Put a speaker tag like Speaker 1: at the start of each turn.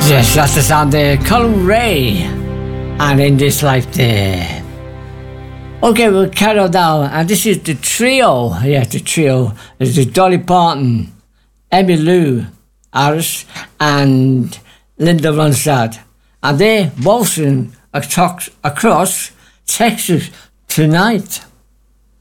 Speaker 1: Yes, that's the sound there. Colin Ray. And In This Life there. Okay, we'll carry on now. And this is the trio. Yeah, the trio. It's the Dolly Parton, Emmylou Harris, and Linda Ronstadt. And they're waltzing across Texas tonight.